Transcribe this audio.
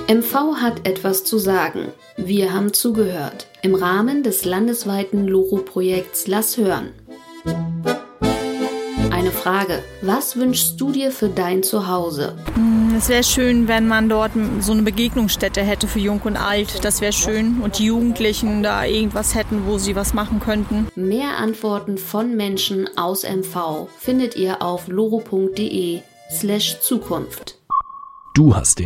MV hat etwas zu sagen. Wir haben zugehört. Im Rahmen des landesweiten Loro-Projekts Lass hören. Eine Frage. Was wünschst du dir für dein Zuhause? Es wäre schön, wenn man dort so eine Begegnungsstätte hätte für Jung und Alt. Das wäre schön. Und die Jugendlichen da irgendwas hätten, wo sie was machen könnten. Mehr Antworten von Menschen aus MV findet ihr auf loro.de/Zukunft. Du hast den